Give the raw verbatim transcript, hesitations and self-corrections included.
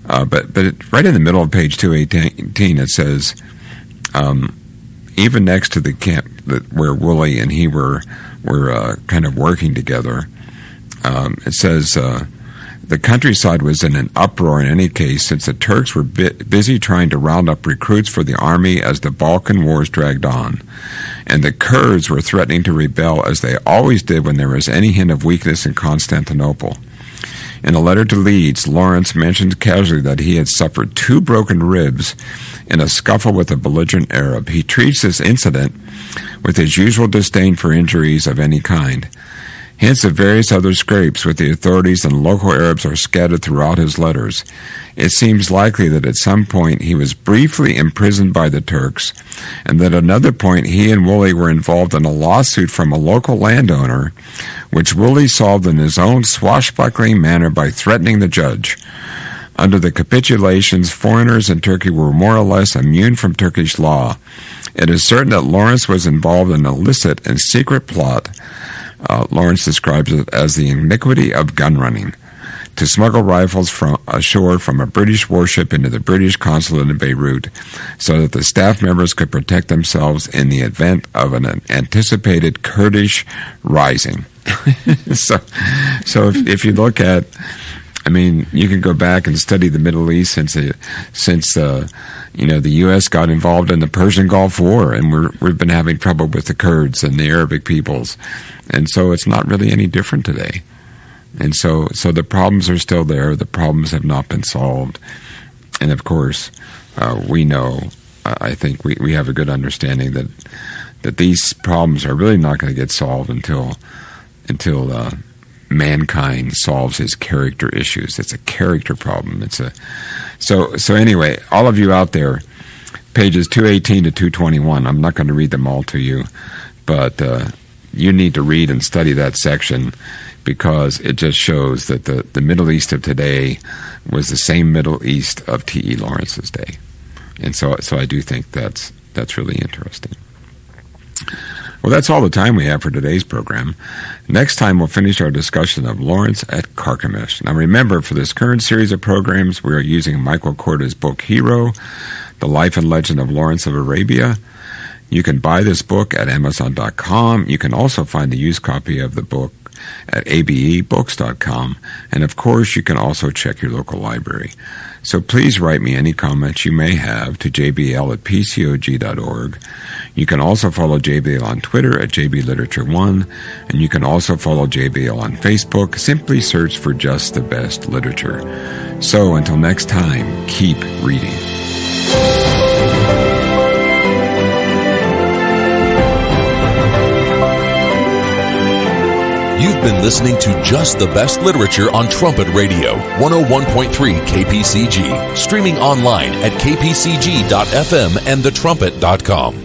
Uh, but but it, right in the middle of page two eighteen, it says, um, even next to the camp that where Woolley and he were were uh, kind of working together, um, it says uh, the countryside was in an uproar in any case, since the Turks were bi- busy trying to round up recruits for the army as the Balkan Wars dragged on, and the Kurds were threatening to rebel as they always did when there was any hint of weakness in Constantinople. In a letter to Leeds, Lawrence mentioned casually that he had suffered two broken ribs in a scuffle with a belligerent Arab. He treats this incident with his usual disdain for injuries of any kind. Hints of various other scrapes with the authorities and local Arabs are scattered throughout his letters. It seems likely that at some point he was briefly imprisoned by the Turks, and that at another point he and Woolley were involved in a lawsuit from a local landowner, which Woolley solved in his own swashbuckling manner by threatening the judge. Under the capitulations, foreigners in Turkey were more or less immune from Turkish law. It is certain that Lawrence was involved in an illicit and secret plot. Uh, Lawrence describes it as the iniquity of gun running, to smuggle rifles from ashore from a British warship into the British consulate in Beirut, so that the staff members could protect themselves in the event of an anticipated Kurdish rising. so, so if, if you look at, I mean, you can go back and study the Middle East since it, since uh, you know the U S got involved in the Persian Gulf War, and we're, we've been having trouble with the Kurds and the Arabic peoples, and so it's not really any different today. And so, so the problems are still there. The problems have not been solved, and of course, uh, we know. Uh, I think we, we have a good understanding that that these problems are really not going to get solved until until. Uh, mankind solves his character issues. It's a character problem. It's a so so anyway, all of you out there, pages two eighteen to two twenty-one, I'm not going to read them all to you, but uh, you need to read and study that section, because it just shows that the, the Middle East of today was the same Middle East of T E Lawrence's day. And so so I do think that's that's really interesting. Well, that's all the time we have for today's program. Next time, we'll finish our discussion of Lawrence at Carchemish. Now, remember, for this current series of programs, we are using Michael Korda's book, Hero, The Life and Legend of Lawrence of Arabia. You can buy this book at amazon dot com. You can also find a used copy of the book at a b e books dot com. And, of course, you can also check your local library. So please write me any comments you may have to j b l at p c o g dot org. You can also follow J B L on Twitter at j b literature one, and you can also follow J B L on Facebook. Simply search for Just the Best Literature. So until next time, keep reading. You've been listening to Just the Best Literature on Trumpet Radio, one oh one point three K P C G, streaming online at k p c g dot f m and the trumpet dot com.